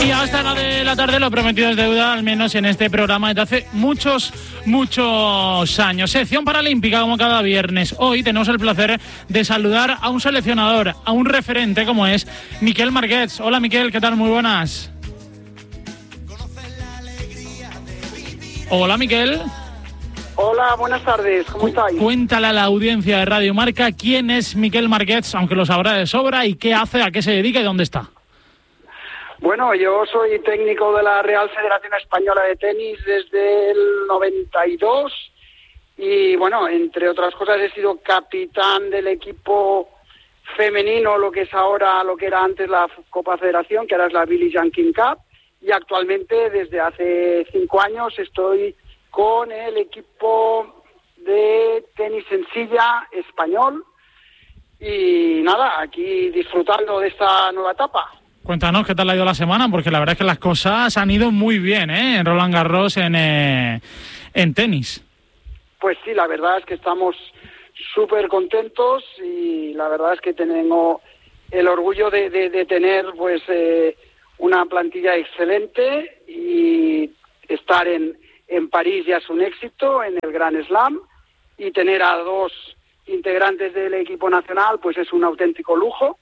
Y hasta la de la tarde lo prometido es deuda, al menos en este programa desde hace muchos años. Sección paralímpica como cada viernes. Hoy tenemos el placer de saludar a un seleccionador, a un referente como es Miquel Marquets. Hola Miquel, ¿qué tal? Muy buenas. Hola Miquel. Hola, buenas tardes, ¿cómo estáis? Cuéntale a la audiencia de Radio Marca quién es Miquel Marquets, aunque lo sabrá de sobra, y qué hace, a qué se dedica y dónde está. Bueno, yo soy técnico de la Real Federación Española de Tenis desde el 92 y, bueno, entre otras cosas he sido capitán del equipo femenino, lo que es ahora, lo que era antes la Copa Federación, que ahora es la Billie Jean King Cup, y actualmente desde hace 5 años estoy con el equipo de tenis en silla español y nada, aquí disfrutando de esta nueva etapa. Cuéntanos qué tal ha ido la semana, porque la verdad es que las cosas han ido muy bien, en Roland Garros, en tenis. Pues sí, la verdad es que estamos súper contentos y la verdad es que tengo el orgullo de tener pues una plantilla excelente y estar en París ya es un éxito, en el Grand Slam, y tener a 2 integrantes del equipo nacional pues es un auténtico lujo.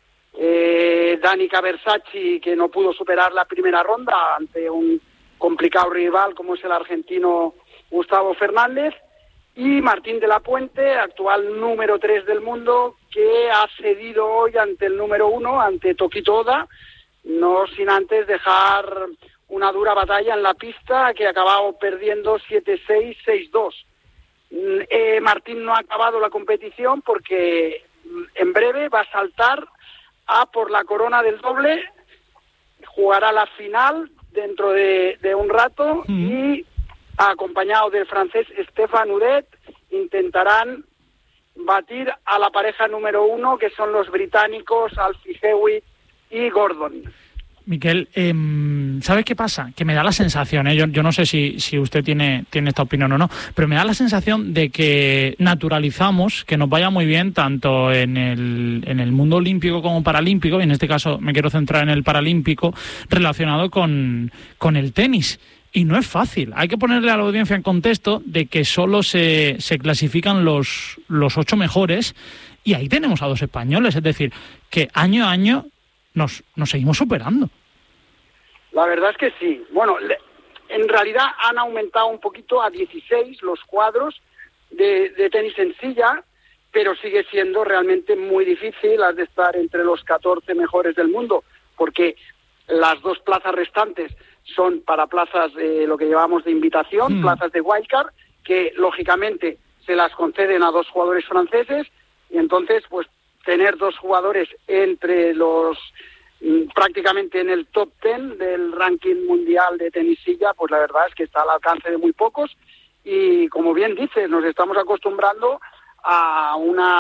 Danica Versace, que no pudo superar la primera ronda ante un complicado rival como es el argentino Gustavo Fernández, y Martín de la Puente, actual número 3 del mundo, que ha cedido hoy ante el número 1, ante Tokito Oda, no sin antes dejar una dura batalla en la pista, que ha acabado perdiendo 7-6, 6-2. Martín no ha acabado la competición porque en breve va a saltar a por la corona del doble, jugará la final dentro de un rato y acompañado del francés Stéphane Udet intentarán batir a la pareja número 1, que son los británicos Alfie Hewitt y Gordon. Miquel, ¿sabes qué pasa? Que me da la sensación, yo no sé si usted tiene esta opinión o no, pero me da la sensación de que naturalizamos que nos vaya muy bien tanto en el mundo olímpico como paralímpico, y en este caso me quiero centrar en el paralímpico relacionado con el tenis. Y no es fácil, hay que ponerle a la audiencia en contexto de que solo se clasifican los 8 mejores, y ahí tenemos a 2 españoles, es decir, que año a año nos seguimos superando. La verdad es que sí. Bueno, en realidad han aumentado un poquito a 16 los cuadros de tenis en silla, pero sigue siendo realmente muy difícil las de estar entre los 14 mejores del mundo, porque las 2 plazas restantes son para plazas lo que llamamos de invitación, plazas de wildcard, que lógicamente se las conceden a 2 jugadores franceses, y entonces pues tener 2 jugadores entre los prácticamente en el top 10 del ranking mundial de tenis silla, pues la verdad es que está al alcance de muy pocos, y como bien dices, nos estamos acostumbrando a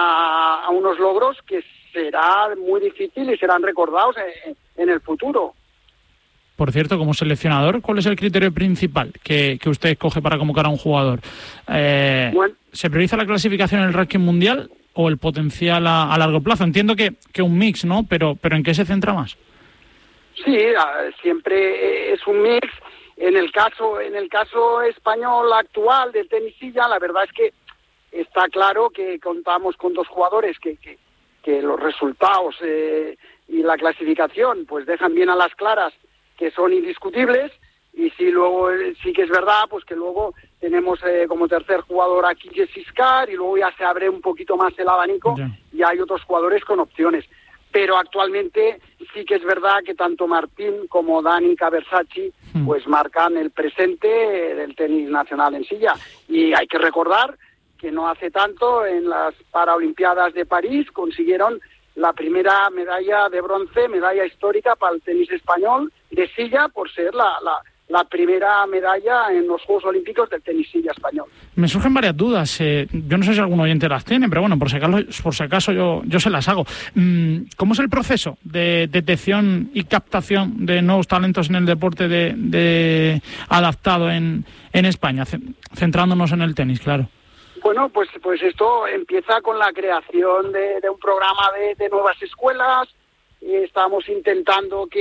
unos logros que será muy difícil y serán recordados en el futuro. Por cierto, como seleccionador, ¿cuál es el criterio principal que usted escoge para convocar a un jugador? Bueno, ¿se prioriza la clasificación en el ranking mundial o el potencial a largo plazo? Entiendo que un mix, ¿no? Pero ¿en qué se centra más? Sí, siempre es un mix. En el caso español actual del tenis silla, la verdad es que está claro que contamos con 2 jugadores que los resultados y la clasificación pues dejan bien a las claras que son indiscutibles, y sí, luego sí que es verdad pues que luego tenemos como tercer jugador a Quique Siscar, y luego ya se abre un poquito más el abanico y hay otros jugadores con opciones. Pero actualmente sí que es verdad que tanto Martín como Danica Versace pues marcan el presente del tenis nacional en silla. Y hay que recordar que no hace tanto, en las Paralimpiadas de París, consiguieron la primera medalla de bronce, medalla histórica para el tenis español de silla, por ser la primera medalla en los Juegos Olímpicos del tenis silla español. Me surgen varias dudas. Yo no sé si algún oyente las tiene, pero bueno, por si acaso yo se las hago. ¿Cómo es el proceso de detección y captación de nuevos talentos en el deporte de adaptado en España? Centrándonos en el tenis, claro. Bueno, pues esto empieza con la creación de un programa de nuevas escuelas, y estamos intentando que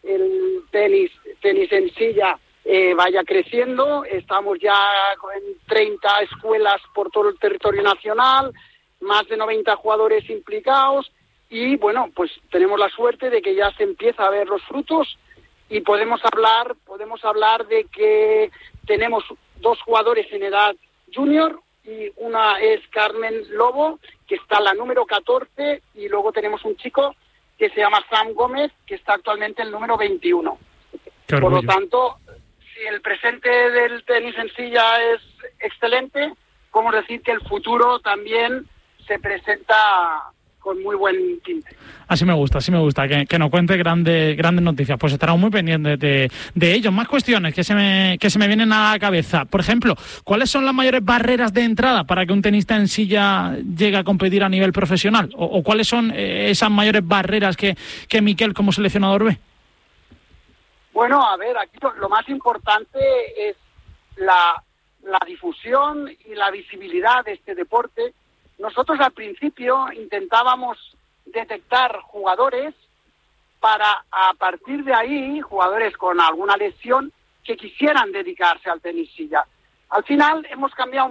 el tenis en silla vaya creciendo. Estamos ya en 30 escuelas por todo el territorio nacional, más de 90 jugadores implicados y bueno, pues tenemos la suerte de que ya se empieza a ver los frutos y podemos hablar de que tenemos 2 jugadores en edad junior y una es Carmen Lobo, que está la número 14, y luego tenemos un chico que se llama Sam Gómez, que está actualmente el número 21. Por lo tanto, si el presente del tenis en silla es excelente, podemos decir que el futuro también se presenta con muy buen tinte. Así me gusta, que nos cuente grandes noticias. Pues estaremos muy pendientes de ello. Más cuestiones que se me vienen a la cabeza. Por ejemplo, ¿cuáles son las mayores barreras de entrada para que un tenista en silla llegue a competir a nivel profesional? ¿O cuáles son esas mayores barreras que Miquel como seleccionador ve? Bueno, a ver, aquí lo más importante es la difusión y la visibilidad de este deporte. Nosotros al principio intentábamos detectar jugadores para, a partir de ahí, jugadores con alguna lesión que quisieran dedicarse al tenis silla. Al final hemos cambiado